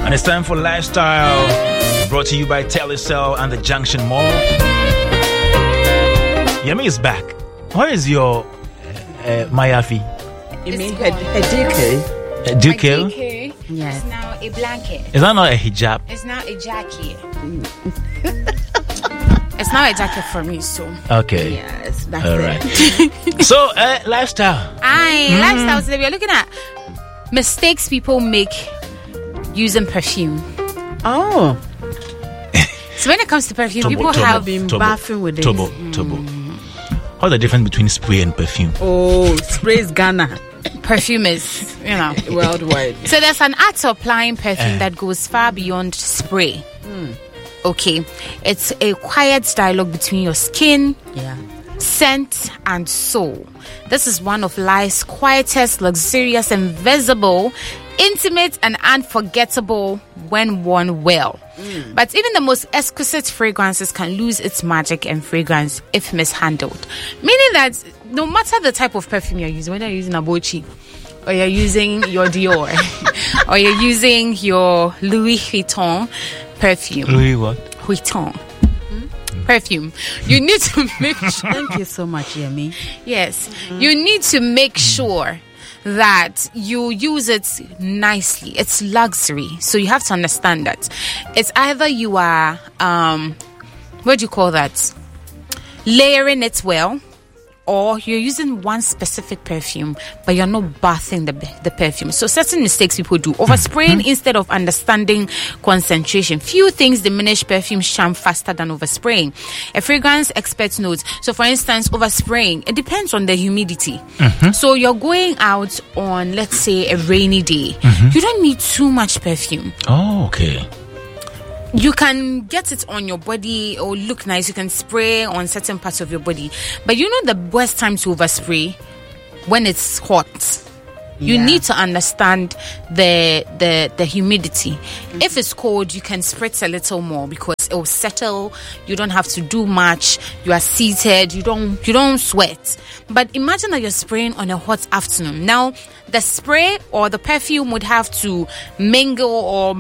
And it's time for Lifestyle, brought to you by Telecel and the Junction Mall. Yemi is back. Where is your Mayafi? You mean a Duke? Yes. It's now a blanket. Is that not a hijab? It's now a jacket. It's now a jacket for me, so. Okay. Yes, that's all right. So, Lifestyle. Lifestyle. Today we are looking at mistakes people make using perfume. Oh. So when it comes to perfume, people have been bathing with it. Turbo. What's the difference between spray and perfume? Oh, spray is Ghana. Perfume is, worldwide. So there's an art of applying perfume that goes far beyond spray. Okay. It's a quiet dialogue between your skin, scent, and soul. This is one of life's quietest, luxurious, invisible, intimate, and unforgettable when worn well. But even the most exquisite fragrances can lose its magic and fragrance if mishandled. Meaning that no matter the type of perfume you're using, whether you're using a Bochi, or you're using your Dior, or you're using your Louis Vuitton perfume. Louis what? Vuitton. Perfume. You need to make sure. Thank you so much, Yemi. Yes. You need to make sure that you use it nicely. It's luxury. So you have to understand that. It's either you are, what do you call that? Layering it well, or you're using one specific perfume, but you're not bathing the perfume. So certain mistakes people do. Overspraying instead of understanding concentration. Few things diminish perfume charm faster than overspraying. A fragrance expert notes. So for instance, overspraying, it depends on the humidity. So you're going out on, let's say, a rainy day. You don't need too much perfume. Oh, okay. You can get it on your body or look nice. You can spray on certain parts of your body. But you know the best time to overspray? When it's hot. You need to understand the humidity. If it's cold, you can spritz a little more because it will settle. You don't have to do much. You are seated. You don't sweat. But imagine that you're spraying on a hot afternoon. Now, the spray or the perfume would have to mingle or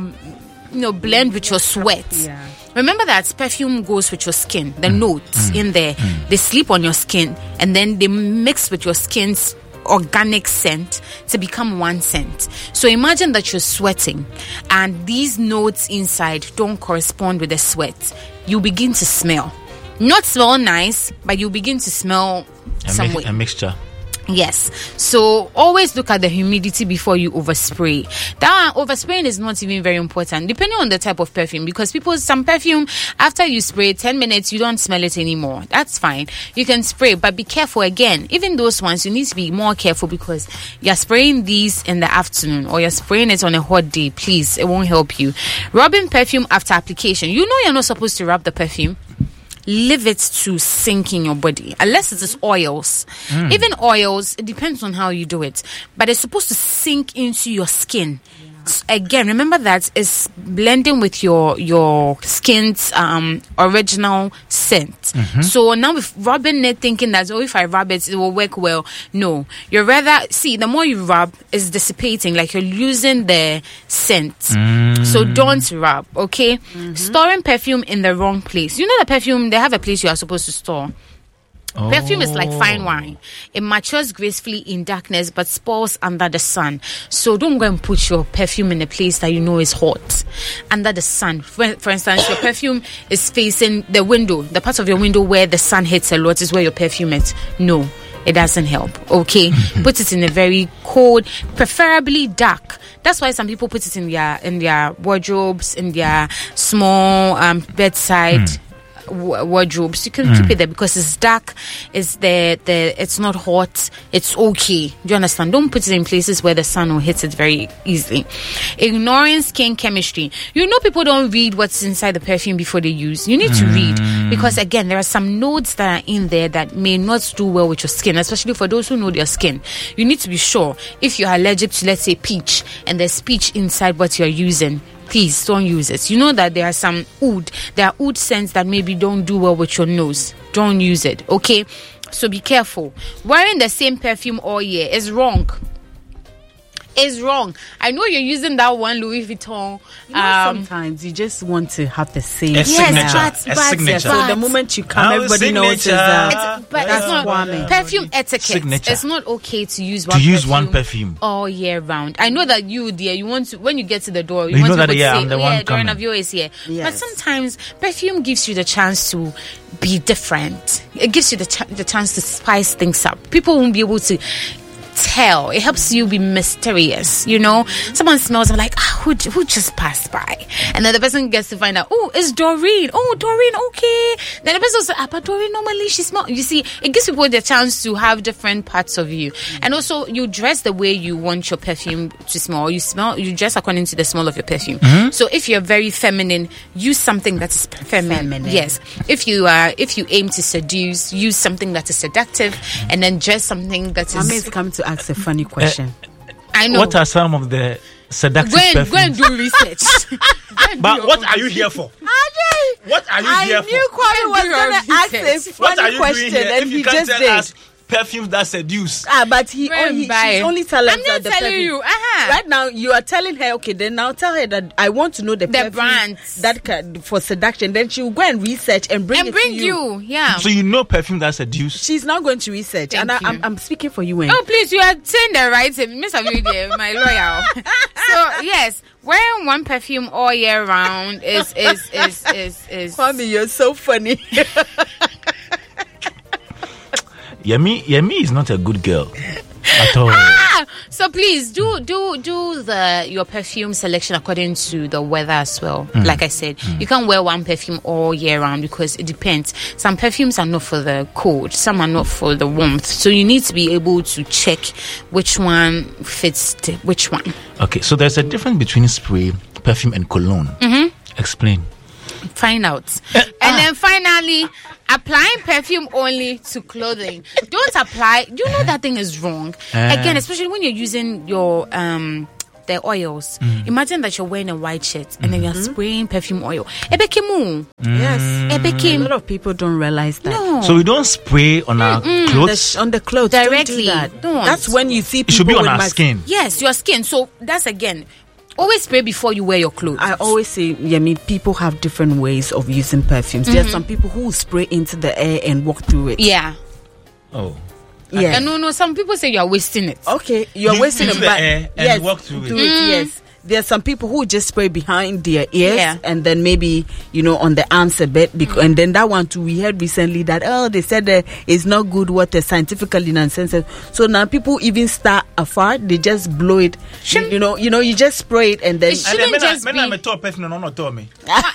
blend with your sweat. Remember that perfume goes with your skin. The notes in there, they sleep on your skin and then they mix with your skin's organic scent to become one scent. So imagine that you're sweating and these notes inside don't correspond with the sweat. You begin to smell. Not smell nice, but you begin to smell a mixture. Yes. So always look at the humidity before you overspray. That overspraying is not even very important, depending on the type of perfume. Because some perfume, after you spray 10 minutes, you don't smell it anymore. That's fine. You can spray, but be careful again. Even those ones, you need to be more careful because you're spraying these in the afternoon or you're spraying it on a hot day. Please, it won't help you. Rubbing perfume after application. You know you're not supposed to rub the perfume. Leave it to sink in your body, unless it is oils. Even oils, it depends on how you do it, but it's supposed to sink into your skin. Again, remember that it's blending with your skin's original scent. So now with rubbing it, thinking that if I rub it, it will work well. No, you're rather the more you rub, it's dissipating, like you're losing the scent. So don't rub, okay? Storing perfume in the wrong place. You know the perfume, they have a place you are supposed to store. Perfume is like fine wine. It matures gracefully in darkness but spoils under the sun. So don't go and put your perfume in a place that you know is hot. Under the sun. For instance, your perfume is facing the window. The part of your window where the sun hits a lot is where your perfume is. No, it doesn't help. Okay? Put it in a very cold, preferably dark. That's why some people put it in their wardrobes, in their small bedside wardrobes. You can keep it there because it's dark, it's not hot, it's okay. Do you understand? Don't put it in places where the sun will hit it very easily. Ignoring skin chemistry. You know people don't read what's inside the perfume before they use. You need to read because again there are some notes that are in there that may not do well with your skin, especially for those who know their skin. You need to be sure. If you're allergic to, let's say, peach and there's peach inside what you're using, please don't use it. You know that there are some oud. There are oud scents that maybe don't do well with your nose. Don't use it, okay? So be careful. Wearing the same perfume all year is wrong. is wrong. I know you're using that one Louis Vuitton. Sometimes you just want to have the same. A signature. but- A signature. So the moment you come, Our everybody knows signature. But that's it's not Kwame. perfume etiquette. Signature. It's not okay to use one perfume all year round. I know that you, dear, you want to, when you get to the door, You want know to that, yeah, I'm the one Doreen coming. of yours is here. Yes. But sometimes perfume gives you the chance to be different. It gives you the chance to spice things up. People won't be able to tell. It helps you be mysterious, you know. Someone smells, I'm like, who just passed by? And then the person gets to find out, oh, it's Doreen. Oh, Doreen, okay. Then the person says, but Doreen, normally she smells. You see, it gives people the chance to have different parts of you. And also, you dress the way you want your perfume to smell. You dress according to the smell of your perfume. So if you're very feminine, use something that is feminine. Yes. If you aim to seduce, use something that is seductive, and then dress something that Mama is... is coming to ask a funny question. I know. What are some of the seductive Go and perfumes? do research. But what are you here for? What are you here for? Kwame was do your going to ask a research. What are funny you question, doing here and if he you can't just tell did. us perfumes that seduce? But Go and buy she's it. only telling I'm us not the telling perfume. you. Right now, you are telling her, okay, then now tell her that I want to know the perfume brands. that for seduction. Then she will go and research and bring And it bring to you. Yeah. So you know perfume that seduce? She's not going to research, Thank and you. I'm speaking for you. Oh, please, you are saying the right thing. Miss Amelia, my lawyer. So, yes, wearing one perfume all year round is. Kwame, you're so funny. Yemi is not a good girl at all. So please do your perfume selection according to the weather as well. Like I said, you can't wear one perfume all year round because it depends. Some perfumes are not for the cold, some are not for the warmth. So you need to be able to check which one fits which one. Okay, so there's a difference between spray, perfume, and cologne. Explain. Find out. And then finally, applying perfume only to clothing. Don't apply. You know that thing is wrong. Again, especially when you're using your the oils. Imagine that you're wearing a white shirt and then you're spraying perfume oil. Ebekemu. Yes. A Ebekem. lot of people don't realize that. No. So we don't spray on our clothes. On the clothes Directly. Don't do that. Don't. That's when you see people It should be on with our masks. skin. Yes, your skin. So that's again. Always spray before you wear your clothes. I always say, people have different ways of using perfumes. There are some people who spray into the air and walk through it. Yeah. Oh. Yeah. No. Some people say you are wasting it. Okay, you're You- wasting into it, the but air and yes, walk through it. Yes. There are some people who just spray behind their ears Yeah. and then maybe, on the arms a bit. And then that one too, we heard recently that, they said it's not good water, scientifically nonsense. So now people even start afar, they just blow it. You just spray it and then... It shouldn't just be. I'm a top perfume, no, tell me.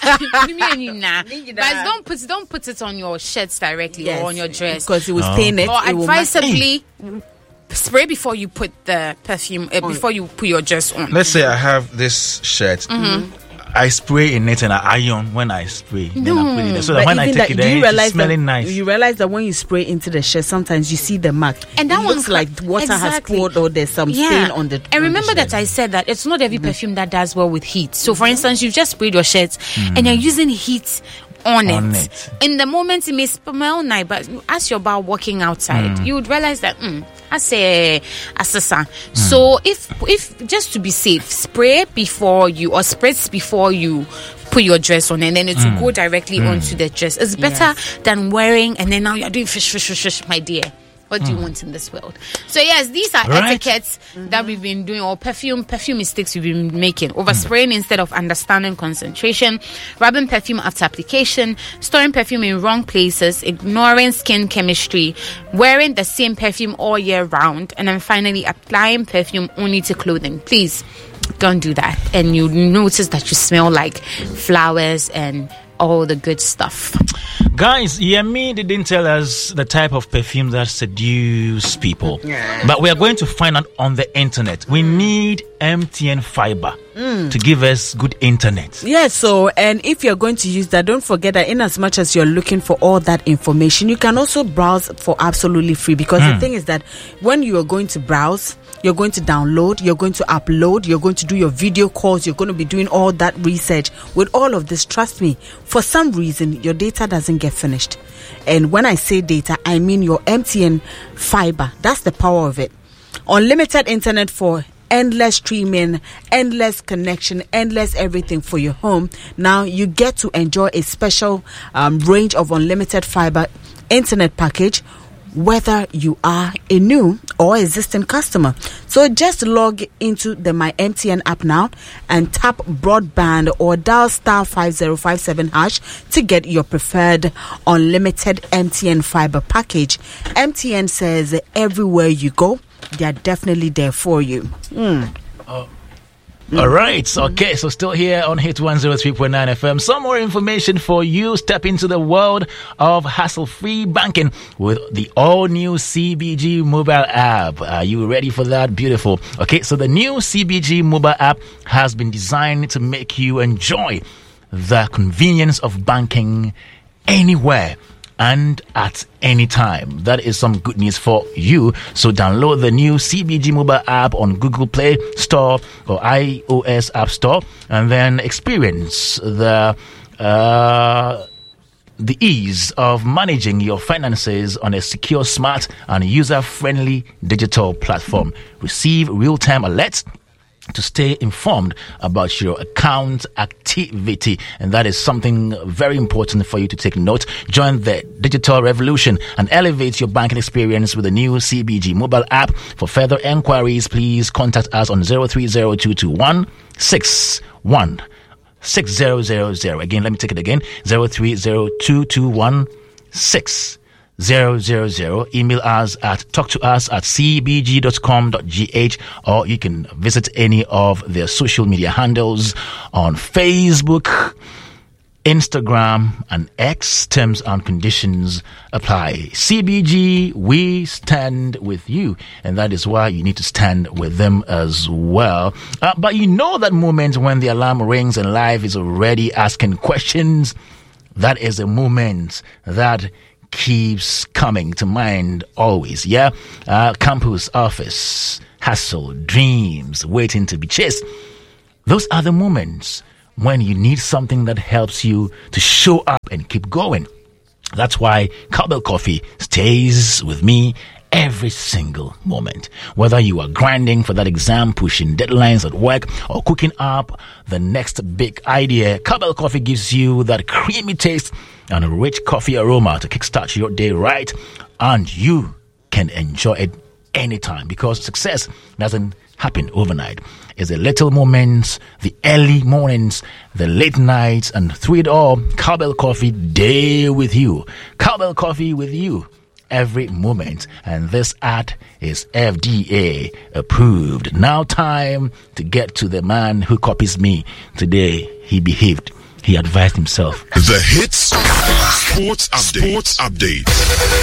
But don't put it on your shirts directly or on your dress. Because it will stain it. Or it will mess- advisably spray before you put the perfume before you put your dress on. Let's say I have this shirt. I spray in it and I iron when I spray. Then I put it there. So that But when I even take it do you there, realize it's smelling that, nice. You realize that when you spray into the shirt, sometimes you see the mark. And that it one looks like water has exactly. poured or there's some stain on the. And remember that I said that it's not every perfume that does well with heat. So, for instance, you've just sprayed your shirt and you're using heat on it. In the moment, it may smell nice, but as you're about walking outside, you would realize that I say assasa. So, if just to be safe, spray before you or spritz before you put your dress on, and then it will go directly onto the dress. It's better than wearing and then now you're doing fish, my dear. What do you want in this world? So yes, these are etiquettes that we've been doing, or perfume mistakes we've been making. Overspraying instead of understanding concentration, rubbing perfume after application, storing perfume in wrong places, ignoring skin chemistry, wearing the same perfume all year round, and then finally applying perfume only to clothing. Please don't do that, and you notice that you smell like flowers and all the good stuff. Guys, Yemi didn't tell us the type of perfume that seduce people. But we are going to find out on the internet. We need MTN Fiber to give us good internet. Yes, so, and if you're going to use that, don't forget that in as much as you're looking for all that information, you can also browse for absolutely free. Because the thing is that when you are going to browse, you're going to download, you're going to upload, you're going to do your video calls, you're going to be doing all that research. With all of this, trust me, for some reason, your data doesn't get finished. And when I say data, I mean your MTN Fiber. That's the power of it. Unlimited internet for endless streaming, endless connection, endless everything for your home. Now you get to enjoy a special range of unlimited fiber internet package, whether you are a new or existing customer. So just log into the My MTN app now and tap broadband or dial *5057# to get your preferred unlimited MTN fiber package. MTN says everywhere you go, they are definitely there for you. All right. Okay. So still here on Hit 103.9 FM. Some more information for you. Step into the world of hassle-free banking with the all-new CBG mobile app. Are you ready for that? Beautiful. Okay. So the new CBG mobile app has been designed to make you enjoy the convenience of banking anywhere and at any time. That is some good news for you. So download the new CBG mobile app on Google Play Store or iOS App Store, and then experience the ease of managing your finances on a secure, smart, and user-friendly digital platform. Receive real-time alerts to stay informed about your account activity, and that is something very important for you to take note. Join the digital revolution and elevate your banking experience with the new CBG mobile app. For further enquiries, please contact us on 03022161600. Again, let me take it again. 03022161600. Email us at talktous@cbg.com.gh, or you can visit any of their social media handles on Facebook, Instagram, and X. Terms and conditions apply. CBG, we stand with you, and that is why you need to stand with them as well. But you know that moment when the alarm rings and life is already asking questions? That is a moment that keeps coming to mind always. Campus, office, hustle, dreams waiting to be chased. Those are the moments when you need something that helps you to show up and keep going. That's why Cowbell Coffee stays with me every single moment. Whether you are grinding for that exam, pushing deadlines at work, or cooking up the next big idea, Cowbell Coffee gives you that creamy taste and a rich coffee aroma to kickstart your day right, and you can enjoy it anytime, because success doesn't happen overnight. It's the little moments, the early mornings, the late nights, and through it all, Cowbell Coffee day with you. Cowbell Coffee with you every moment, and this ad is FDA approved. Now time to get to the man who copies me. Today he behaved. He advised himself. The Hits Sports Update.